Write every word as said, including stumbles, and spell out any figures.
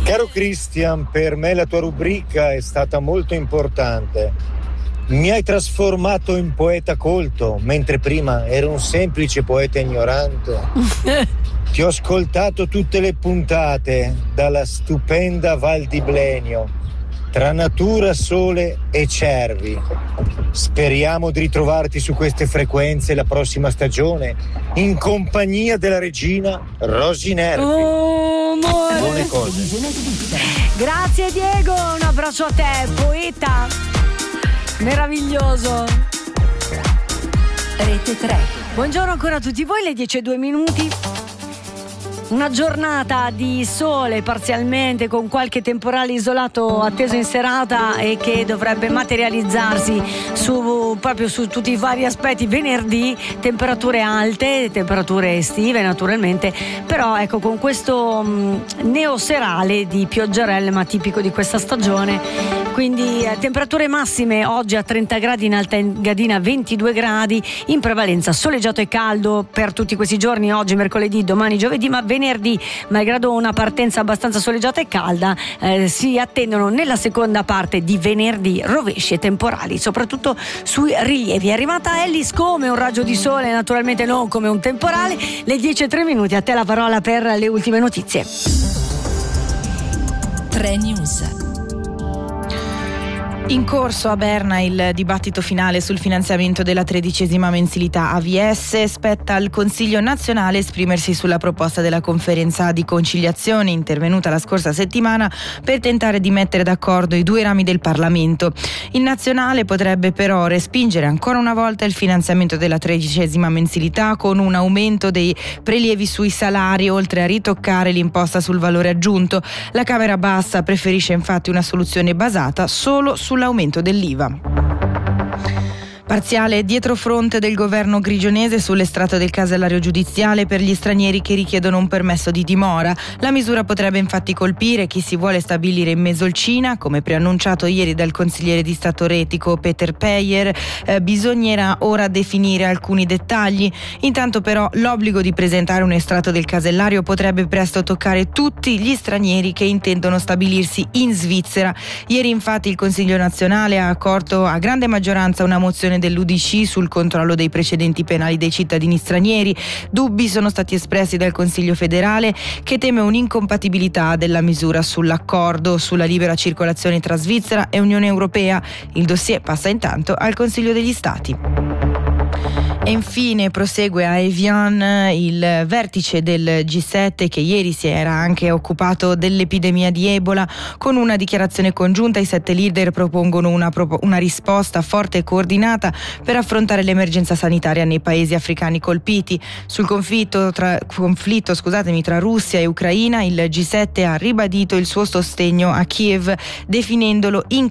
Caro Christian, per me la tua rubrica è stata molto importante. Mi hai trasformato in poeta colto, mentre prima ero un semplice poeta ignorante. Ti ho ascoltato tutte le puntate dalla stupenda Val di Blenio, tra natura, sole e cervi. Speriamo di ritrovarti su queste frequenze la prossima stagione, in compagnia della regina Rosy Nervi. Oh, buone cose. Grazie Diego, un abbraccio a te, poeta meraviglioso. Rete tre. Buongiorno ancora a tutti voi, le dieci e due minuti. Una giornata di sole parzialmente, con qualche temporale isolato atteso in serata e che dovrebbe materializzarsi su, proprio su tutti i vari aspetti venerdì. Temperature alte, temperature estive naturalmente, però ecco, con questo mh, neoserale di pioggerelle, ma tipico di questa stagione. Quindi eh, temperature massime oggi a trenta gradi, in Alta Engadina ventidue gradi, in prevalenza soleggiato e caldo per tutti questi giorni, oggi mercoledì, domani giovedì, ma venerdì, malgrado una partenza abbastanza soleggiata e calda, eh, si attendono nella seconda parte di venerdì rovesci e temporali, soprattutto sui rilievi. È arrivata Ellis come un raggio di sole, naturalmente non come un temporale. Le dieci e tre minuti, a te la parola per le ultime notizie. tre News. In corso a Berna il dibattito finale sul finanziamento della tredicesima mensilità A V S. Spetta al Consiglio nazionale esprimersi sulla proposta della conferenza di conciliazione intervenuta la scorsa settimana per tentare di mettere d'accordo i due rami del Parlamento. Il nazionale potrebbe però respingere ancora una volta il finanziamento della tredicesima mensilità con un aumento dei prelievi sui salari, oltre a ritoccare l'imposta sul valore aggiunto. La Camera Bassa preferisce infatti una soluzione basata solo sul l'aumento dell'I V A. Parziale dietrofront del governo grigionese sull'estratto del casellario giudiziale per gli stranieri che richiedono un permesso di dimora. La misura potrebbe infatti colpire chi si vuole stabilire in Mesolcina, come preannunciato ieri dal consigliere di Stato retico Peter Peyer. Eh, bisognerà ora definire alcuni dettagli. Intanto però l'obbligo di presentare un estratto del casellario potrebbe presto toccare tutti gli stranieri che intendono stabilirsi in Svizzera. Ieri infatti il Consiglio nazionale ha accolto a grande maggioranza una mozione dell'U D C sul controllo dei precedenti penali dei cittadini stranieri. Dubbi sono stati espressi dal Consiglio federale, che teme un'incompatibilità della misura sull'accordo sulla libera circolazione tra Svizzera e Unione Europea. Il dossier passa intanto al Consiglio degli Stati. E infine prosegue a Evian il vertice del G sette, che ieri si era anche occupato dell'epidemia di Ebola. Con una dichiarazione congiunta i sette leader propongono una, una risposta forte e coordinata per affrontare l'emergenza sanitaria nei paesi africani colpiti. Sul conflitto tra, conflitto, scusatemi, tra Russia e Ucraina, il G sette ha ribadito il suo sostegno a Kiev, definendolo in